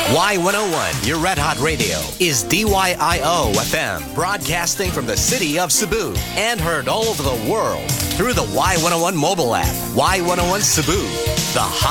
Y101, your Red Hot Radio, is DYIO FM, broadcasting from the city of Cebu and heard all over the world through the Y101 mobile app. Y101 Cebu, the